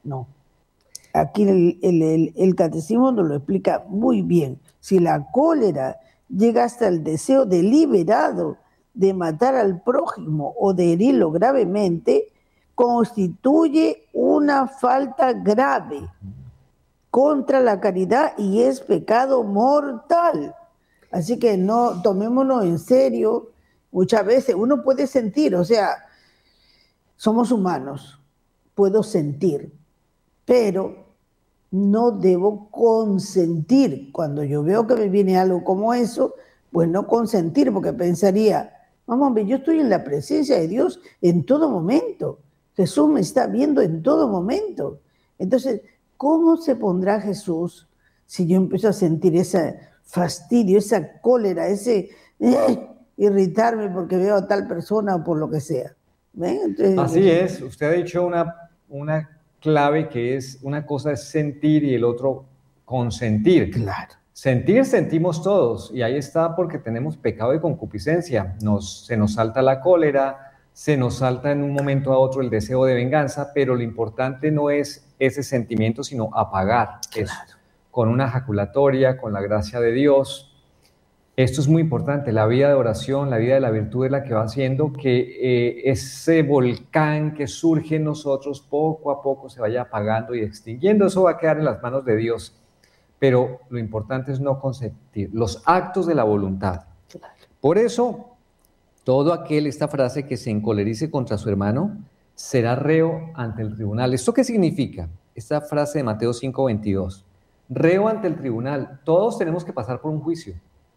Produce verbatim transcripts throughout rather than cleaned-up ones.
No. Aquí el, el, el, el catecismo nos lo explica muy bien. Si la cólera llega hasta el deseo deliberado de matar al prójimo o de herirlo gravemente, constituye una falta grave contra la caridad y es pecado mortal. Así que no tomémonos en serio. Muchas veces uno puede sentir, o sea, somos humanos, puedo sentir, pero no debo consentir. Cuando yo veo que me viene algo como eso, pues no consentir, porque pensaría, vamos a ver, yo estoy en la presencia de Dios en todo momento. Jesús me está viendo en todo momento. Entonces, ¿cómo se pondrá Jesús si yo empiezo a sentir ese fastidio, esa cólera, ese eh, irritarme porque veo a tal persona o por lo que sea? ¿Ven? Entonces, así es, usted ha dicho una, una clave que es, una cosa es sentir y el otro consentir. Claro. Sentir, sentimos todos, y ahí está porque tenemos pecado de concupiscencia. Nos, se nos salta la cólera, se nos salta en un momento a otro el deseo de venganza, pero lo importante no es ese sentimiento, sino apagar Claro. eso con una ejaculatoria, con la gracia de Dios. Esto es muy importante, la vida de oración, la vida de la virtud es la que va haciendo que eh, ese volcán que surge en nosotros poco a poco se vaya apagando y extinguiendo. Eso va a quedar en las manos de Dios, pero lo importante es no consentir, los actos de la voluntad. Por eso, todo aquel, esta frase, que se encolerice contra su hermano, será reo ante el tribunal. ¿Esto qué significa? Esta frase de Mateo cinco veintidós, reo ante el tribunal. Todos tenemos que pasar por un juicio.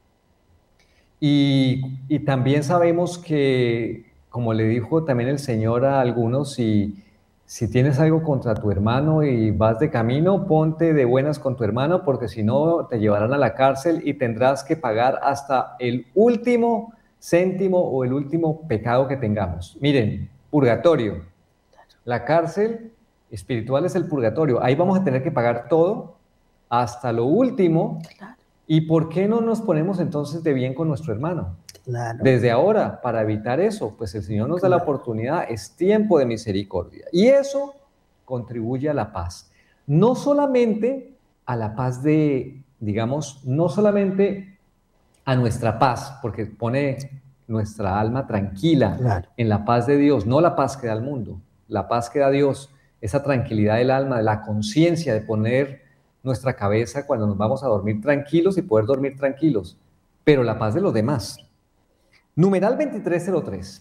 Y, y también sabemos que, como le dijo también el Señor a algunos, si, si tienes algo contra tu hermano y vas de camino, ponte de buenas con tu hermano, porque si no te llevarán a la cárcel y tendrás que pagar hasta el último céntimo o el último pecado que tengamos. Miren, purgatorio. La cárcel espiritual es el purgatorio. Ahí vamos a tener que pagar todo hasta lo último. ¿Y por qué no nos ponemos entonces de bien con nuestro hermano? Claro. Desde ahora, para evitar eso, pues el Señor nos claro. da la oportunidad, es tiempo de misericordia. Y eso contribuye a la paz. No solamente a la paz de, digamos, no solamente a nuestra paz, porque pone nuestra alma tranquila claro. en la paz de Dios, no la paz que da el mundo, la paz que da Dios, esa tranquilidad del alma, de la conciencia, de poner nuestra cabeza cuando nos vamos a dormir tranquilos y poder dormir tranquilos, pero la paz de los demás. Numeral veintitrés cero tres.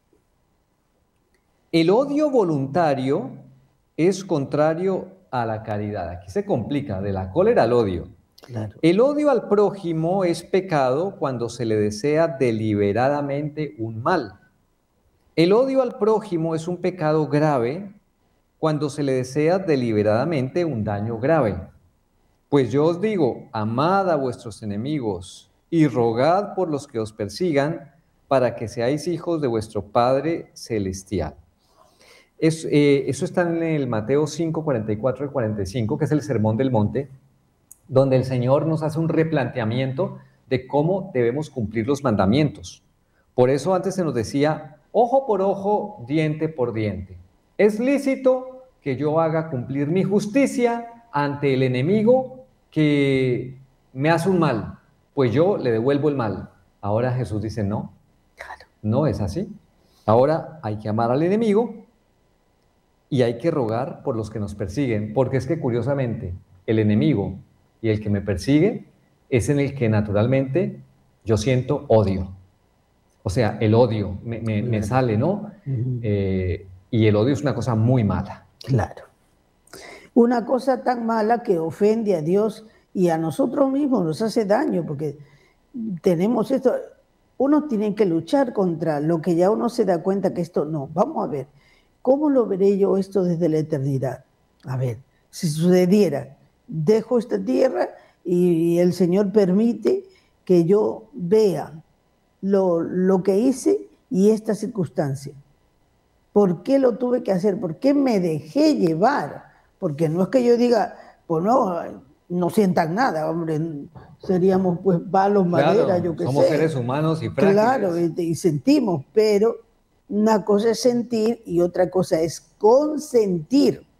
El odio voluntario es contrario a la caridad. Aquí se complica, de la cólera al odio. Claro. El odio al prójimo es pecado cuando se le desea deliberadamente un mal. El odio al prójimo es un pecado grave cuando se le desea deliberadamente un daño grave. Pues yo os digo, amad a vuestros enemigos y rogad por los que os persigan, para que seáis hijos de vuestro Padre Celestial. Es, eh, eso está en el Mateo cinco, cuarenta y cuatro y cuarenta y cinco, que es el Sermón del Monte, donde el Señor nos hace un replanteamiento de cómo debemos cumplir los mandamientos. Por eso antes se nos decía, ojo por ojo, diente por diente. Es lícito que yo haga cumplir mi justicia ante el enemigo que me hace un mal, pues yo le devuelvo el mal. Ahora Jesús dice, no, Claro. no es así. Ahora hay que amar al enemigo y hay que rogar por los que nos persiguen, porque es que curiosamente el enemigo y el que me persigue es en el que naturalmente yo siento odio. O sea, el odio me, me, Claro. me sale, ¿no? Uh-huh. Eh, y el odio es una cosa muy mala. Claro. Una cosa tan mala que ofende a Dios y a nosotros mismos, nos hace daño, porque tenemos esto. Uno tiene que luchar contra lo que ya uno se da cuenta que esto no. Vamos a ver, ¿cómo lo veré yo esto desde la eternidad? A ver, si sucediera, dejo esta tierra y el Señor permite que yo vea lo, lo que hice y esta circunstancia. ¿Por qué lo tuve que hacer? ¿Por qué me dejé llevar? Porque no es que yo diga, pues no, no sientan nada, hombre, seríamos pues palos, madera, claro, yo qué sé. Somos seres humanos y frágiles. Claro, y, y sentimos, pero una cosa es sentir y otra cosa es consentir.